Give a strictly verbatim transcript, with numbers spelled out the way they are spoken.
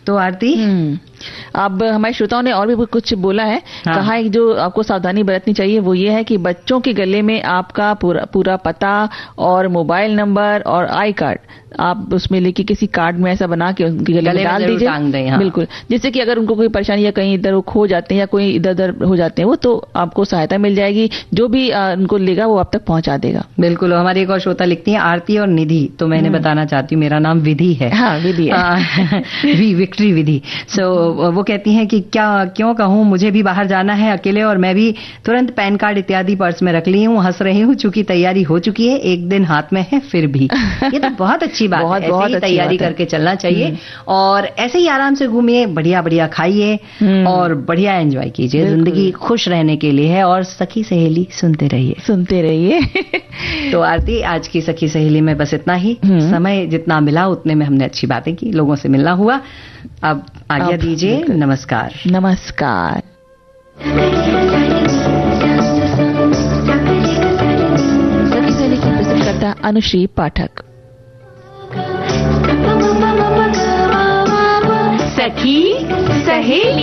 तो आरती, अब हमारे श्रोताओं ने और भी कुछ बोला है। हाँ। कहा है जो आपको सावधानी बरतनी चाहिए वो ये है कि बच्चों के गले में आपका पूरा पूरा पता और मोबाइल नंबर और आई कार्ड आप उसमें लेके किसी कार्ड में ऐसा बना के उनके गले, गले में डाल दीजिए। हाँ। बिल्कुल, जिससे कि अगर उनको कोई परेशानी या कहीं इधर वो खो जाते हैं या कोई इधर उधर हो जाते हैं वो, तो आपको सहायता मिल जाएगी। जो भी आ, उनको लेगा वो आप तक पहुंचा देगा। बिल्कुल। हमारी एक और श्रोता लिखती है आरती और निधि, तो मैंने बताना चाहती हूँ मेरा नाम विधि है। हाँ, विधि है। वी विक्ट्री विधि। सो वो कहती हैं कि क्या क्यों कहूँ, मुझे भी बाहर जाना है अकेले और मैं भी तुरंत पैन कार्ड इत्यादि पर्स में रख ली हूँ। हंस रही हूँ चूंकि तैयारी हो चुकी है, एक दिन हाथ में है फिर भी। ये तो बहुत अच्छी बात बहुत, है। बहुत ऐसे ही तैयारी करके चलना चाहिए और ऐसे ही आराम से घूमिए, बढ़िया बढ़िया खाइए और बढ़िया एंजॉय कीजिए। जिंदगी खुश रहने के लिए है और सखी सहेली सुनते रहिए सुनते रहिए। तो आरती, आज की सखी सहेली में बस इतना ही। समय जितना मिला उतने में हमने अच्छी बातें की, लोगों से मिलना हुआ। अब आज्ञा दीजिए। नमस्कार। नमस्कार। सखी सहेली की प्रस्तुत करता अनुश्री पाठक। सखी सहेली।